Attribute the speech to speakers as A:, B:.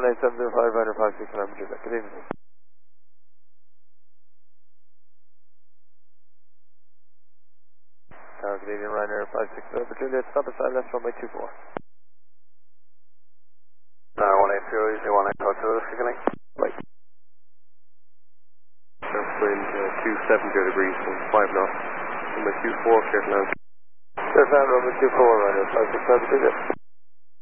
A: 18705, Ryder 56, Juliet. Good evening. Good evening, Ryder 56, Juliet. Stop aside, left runway 24.
B: 180, easy 180, signaling.
A: Right.
C: Wind 270 degrees and 5 knots. Runway 24, clear to land.
A: Clear to land, runway 24, Ryder 56, Juliet.